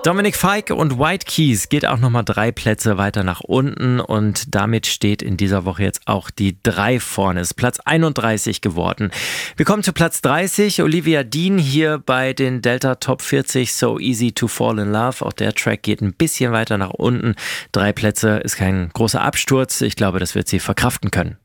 Dominic Fike und White Keys geht auch nochmal 3 Plätze weiter nach unten und damit steht in dieser Woche jetzt auch die 3 vorne. Ist Platz 31 geworden. Wir kommen zu Platz 30. Olivia Dean hier bei den Delta Top 40. So Easy to Fall in Love. Auch der Track geht ein bisschen weiter nach unten. 3 Plätze ist kein großer Absturz. Ich glaube, das wird sie verkraften können.